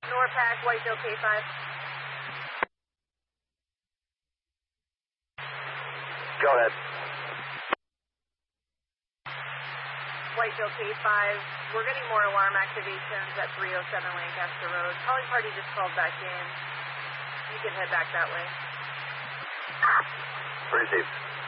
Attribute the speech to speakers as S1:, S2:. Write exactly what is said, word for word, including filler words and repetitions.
S1: Norpac, Whitetail K five.
S2: Go ahead.
S1: Whitetail K five, we're getting more alarm activations at three oh seven Lancaster Road. Calling party just called back in. You can head back that way.
S2: Received.